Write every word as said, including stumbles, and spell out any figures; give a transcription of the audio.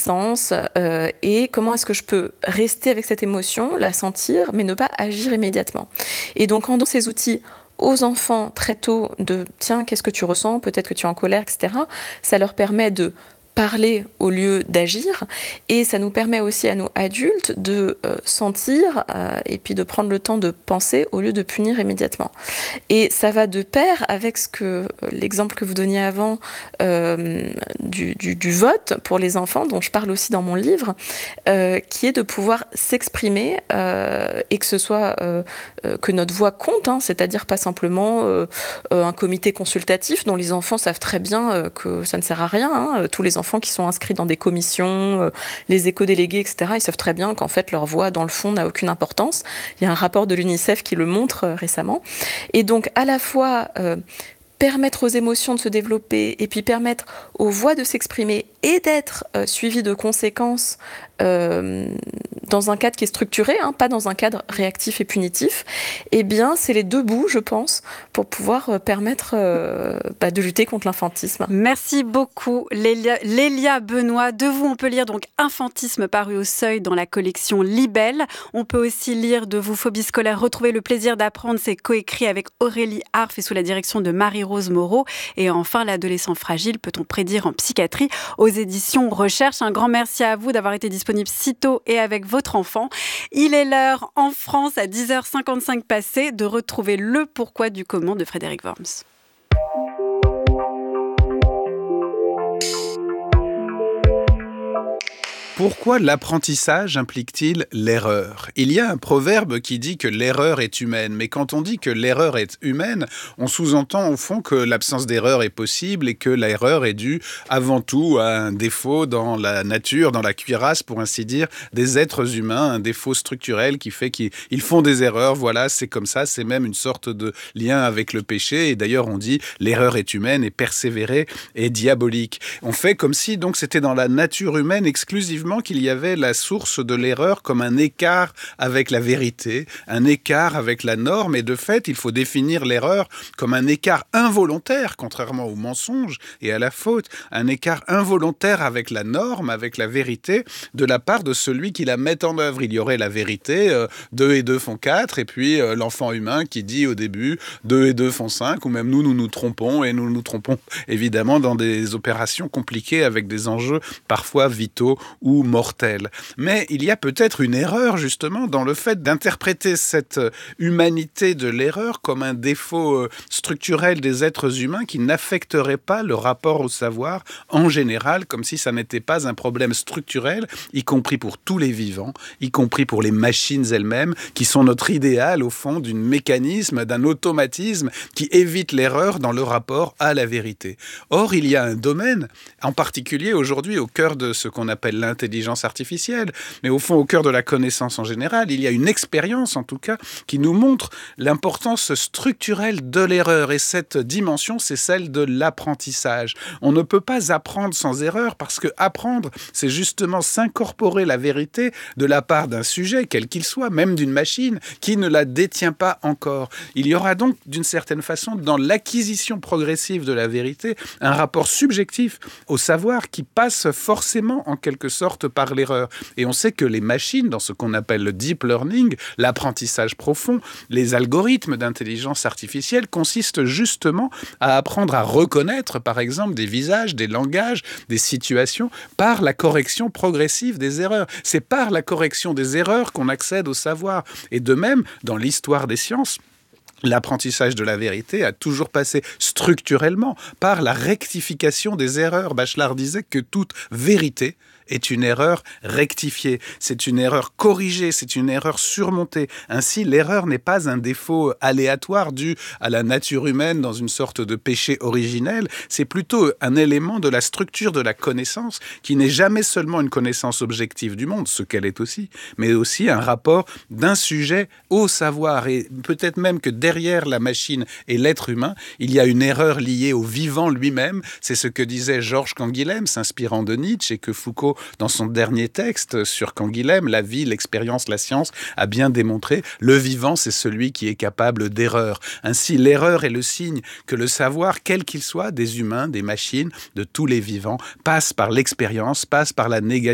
sens euh, et comment est-ce que je peux rester avec cette émotion, la sentir, mais ne pas agir immédiatement. Et donc en donnant ces outils aux enfants très tôt de tiens, qu'est-ce que tu ressens, peut-être que tu es en colère, et cetera, ça leur permet de parler au lieu d'agir, et ça nous permet aussi à nous adultes de euh, sentir euh, et puis de prendre le temps de penser au lieu de punir immédiatement. Et ça va de pair avec ce que l'exemple que vous donniez avant euh, du, du, du vote pour les enfants, dont je parle aussi dans mon livre, euh, qui est de pouvoir s'exprimer euh, et que ce soit euh, euh, que notre voix compte, hein, c'est-à-dire pas simplement euh, euh, un comité consultatif dont les enfants savent très bien euh, que ça ne sert à rien. Hein, tous les enfants qui sont inscrits dans des commissions, euh, les éco-délégués, et cetera, ils savent très bien qu'en fait leur voix dans le fond n'a aucune importance. Il y a un rapport de l'UNICEF qui le montre euh, récemment. Et donc à la fois euh, permettre aux émotions de se développer et puis permettre aux voix de s'exprimer et d'être euh, suivies de conséquences euh, dans un cadre qui est structuré, hein, pas dans un cadre réactif et punitif, eh bien c'est les deux bouts, je pense, pour pouvoir euh, permettre euh, bah, de lutter contre l'infantisme. Merci beaucoup Lélia, Lélia Benoît. De vous, on peut lire donc Infantisme paru au Seuil dans la collection Libelle. On peut aussi lire de vous Phobie scolaire, retrouver le plaisir d'apprendre. C'est coécrit avec Aurélie Arf et sous la direction de Marie-Rose Moreau. Et enfin, L'adolescent fragile, peut-on prédire en psychiatrie, aux éditions Recherche. Un grand merci à vous d'avoir été disponible si tôt et avec votre enfant. Il est l'heure en France, à dix heures cinquante-cinq passées, de retrouver le pourquoi du comment de Frédéric Worms. Pourquoi l'apprentissage implique-t-il l'erreur ? Il y a un proverbe qui dit que l'erreur est humaine, mais quand on dit que l'erreur est humaine, on sous-entend au fond que l'absence d'erreur est possible et que l'erreur est due avant tout à un défaut dans la nature, dans la cuirasse, pour ainsi dire, des êtres humains, un défaut structurel qui fait qu'ils font des erreurs, voilà, c'est comme ça, c'est même une sorte de lien avec le péché, et d'ailleurs on dit l'erreur est humaine et persévérer est diabolique. On fait comme si donc c'était dans la nature humaine exclusivement qu'il y avait la source de l'erreur comme un écart avec la vérité, un écart avec la norme, et de fait, il faut définir l'erreur comme un écart involontaire, contrairement au mensonge et à la faute, un écart involontaire avec la norme, avec la vérité, de la part de celui qui la met en œuvre. Il y aurait la vérité, euh, deux et deux font quatre, et puis euh, l'enfant humain qui dit au début deux et deux font cinq, ou même nous, nous nous trompons, et nous nous trompons évidemment dans des opérations compliquées avec des enjeux parfois vitaux ou mortel. Mais il y a peut-être une erreur justement dans le fait d'interpréter cette humanité de l'erreur comme un défaut structurel des êtres humains qui n'affecterait pas le rapport au savoir en général, comme si ça n'était pas un problème structurel, y compris pour tous les vivants, y compris pour les machines elles-mêmes, qui sont notre idéal au fond d'un mécanisme, d'un automatisme qui évite l'erreur dans le rapport à la vérité. Or, il y a un domaine, en particulier aujourd'hui au cœur de ce qu'on appelle l'intelligence artificielle, mais au fond au cœur de la connaissance en général, il y a une expérience en tout cas qui nous montre l'importance structurelle de l'erreur, et cette dimension c'est celle de l'apprentissage. On ne peut pas apprendre sans erreur, parce que apprendre c'est justement s'incorporer la vérité de la part d'un sujet, quel qu'il soit, même d'une machine qui ne la détient pas encore. Il y aura donc d'une certaine façon dans l'acquisition progressive de la vérité un rapport subjectif au savoir qui passe forcément en quelque sorte par l'erreur. Et on sait que les machines, dans ce qu'on appelle le deep learning, l'apprentissage profond, les algorithmes d'intelligence artificielle consistent justement à apprendre à reconnaître, par exemple, des visages, des langages, des situations, par la correction progressive des erreurs. C'est par la correction des erreurs qu'on accède au savoir. Et de même, dans l'histoire des sciences, l'apprentissage de la vérité a toujours passé structurellement par la rectification des erreurs. Bachelard disait que toute vérité est une erreur rectifiée, c'est une erreur corrigée, c'est une erreur surmontée. Ainsi, l'erreur n'est pas un défaut aléatoire dû à la nature humaine dans une sorte de péché originel, c'est plutôt un élément de la structure de la connaissance qui n'est jamais seulement une connaissance objective du monde, ce qu'elle est aussi, mais aussi un rapport d'un sujet au savoir. Et peut-être même que derrière la machine et l'être humain, il y a une erreur liée au vivant lui-même. C'est ce que disait Georges Canguilhem, s'inspirant de Nietzsche, et que Foucault, dans son dernier texte sur Canguilhem, La vie, l'expérience, la science, a bien démontré. Le vivant, c'est celui qui est capable d'erreur. Ainsi, l'erreur est le signe que le savoir, quel qu'il soit, des humains, des machines, de tous les vivants, passe par l'expérience, passe par la négativité